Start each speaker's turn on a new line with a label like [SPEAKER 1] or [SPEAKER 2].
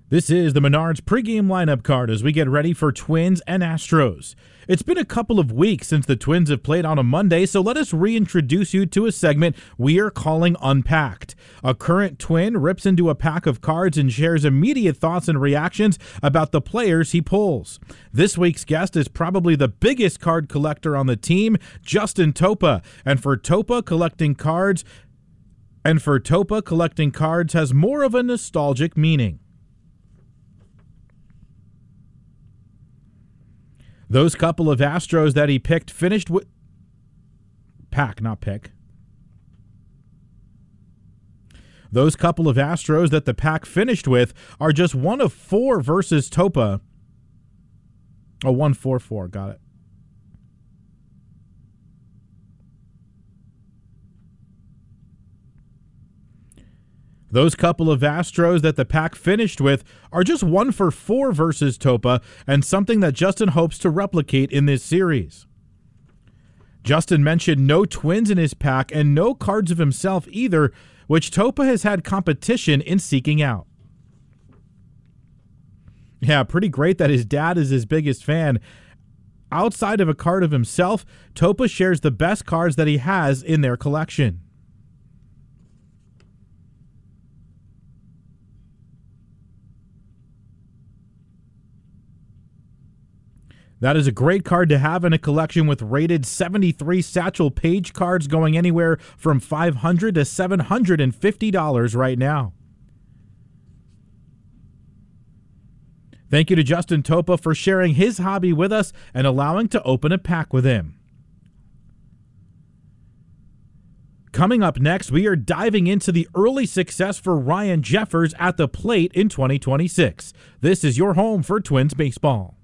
[SPEAKER 1] This is the Menards pregame lineup card as we get ready for Twins and Astros. It's been a couple of weeks since the Twins have played on a Monday, so let us reintroduce you to a segment we are calling Unpacked. A current Twin rips into a pack of cards and shares immediate thoughts and reactions about the players he pulls. This week's guest is probably the biggest card collector on the team, Justin Topa. And for Topa, collecting cards has more of a nostalgic meaning. Those couple of Astros that he picked finished with Those couple of Astros that the pack finished with are just one of four versus Topa. 1-4-4, got it. Those couple of Astros that the pack finished with are just 1 for 4 versus Topa, and something that Justin hopes to replicate in this series. Justin mentioned no Twins in his pack and no cards of himself either, which Topa has had competition in seeking out. Yeah, pretty great that his dad is his biggest fan. Outside of a card of himself, Topa shares the best cards that he has in their collection. That is a great card to have in a collection with rated 73 Satchel Paige cards going anywhere from $500 to $750 right now. Thank you to Justin Topa for sharing his hobby with us and allowing to open a pack with him. Coming up next, we are diving into the early success for Ryan Jeffers at the plate in 2026. This is your home for Twins baseball.